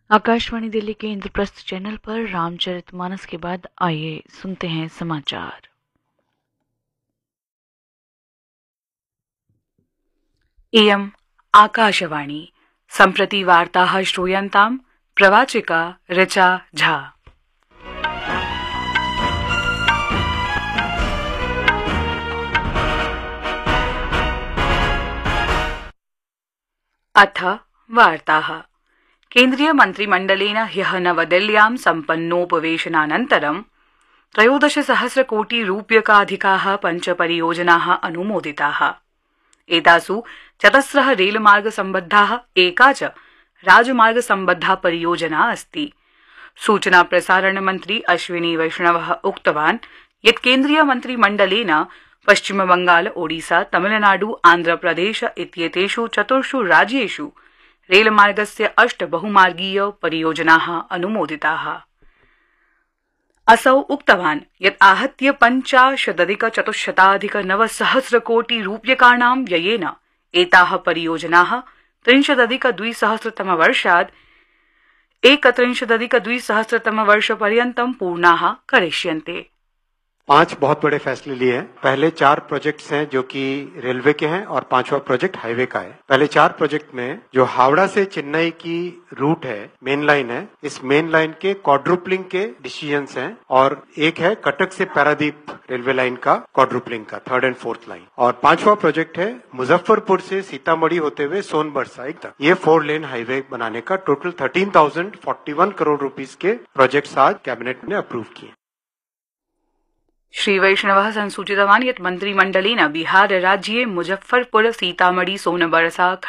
आकाशवाणी दिल्ली के इंद्रप्रस्थ चैनल पर रामचरितमानस के बाद आइए सुनते हैं समाचार। इयम् आकाशवाणी। सम्प्रति वार्ताः श्रूयन्ताम् प्रवाचिका ऋचा झा। अथ वार्ताः। केन्द्रीय मन्त्रिमण्डलेन ह्यः नवदिल्ल्यां सम्पन्नोपवेशनानन्तरं 13,000,कोटिरूप्यकाधिकाः पञ्चपरियोजनाः अनुमोदिताः। एतासु चतस्रः रेलमार्गसम्बद्धाः एका च राजमार्गसम्बद्धा परियोजना अस्ति। सूचना प्रसारण मन्त्री अश्विनी वैष्णवः उक्तवान् यत् केन्द्रीय मन्त्रिमण्डलेन पश्चिमबंगाल, ओडिशा, तमिलनाडु, आन्ध्रप्रदेश इत्येतेषु चतुर्षु राज्येषु रेलमार्गस्य 8 बहुमार्गीय परियोजनाः अनुमोदिताः। असौ उक्तवान् यत् आहत्य 50,400,900,कोटिरूप्यकाणां व्ययेन एताः परियोजनाः 30,200,तमवर्षात् 31,200,तमवर्षपर्यन्तं पूर्णाः करिष्यन्ते। 5 बहुत बड़े फैसले लिए हैं। पहले 4 प्रोजेक्ट्स हैं जो कि रेलवे के हैं और 5वां प्रोजेक्ट हाईवे का है। पहले 4 प्रोजेक्ट में जो हावड़ा से चेन्नई की रूट है, मेन लाइन है, इस मेन लाइन के क्वाड्रुपलिंग के डिसीजंस हैं और एक है कटक से पारादीप रेलवे लाइन का क्वाड्रुपलिंग का 3rd and 4th लाइन। और 5वां प्रोजेक्ट है मुजफ्फरपुर से सीतामढ़ी होते हुए सोनबरसा तक ये 4 लेन हाईवे बनाने का टोटल 13,041 करोड़ रुपीस के प्रोजेक्ट्स आज कैबिनेट ने अप्रूव किए। श्री वैष्णवः संसूचितवान् यत् मन्त्रिमण्डलेन बिहार राज्ये मुजफ्फरपुर, सीतामढ़ी, सोनबरसा,